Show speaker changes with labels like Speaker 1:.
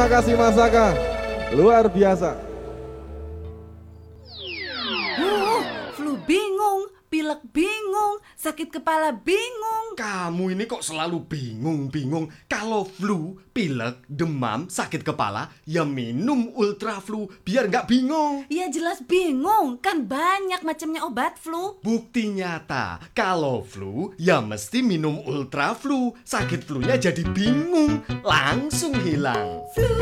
Speaker 1: Terima kasih Mas Saka. Luar biasa.
Speaker 2: Flu bingung, pilek bingung, sakit kepala bingung.
Speaker 3: Kamu ini kok selalu bingung-bingung. Kalau flu, pilek, demam, sakit kepala, ya minum Ultra Flu biar nggak bingung.
Speaker 2: Ya jelas bingung, kan banyak macamnya obat flu.
Speaker 3: Bukti nyata, kalau flu, ya mesti minum Ultra Flu. Sakit flunya jadi bingung, langsung hilang.
Speaker 2: Flu,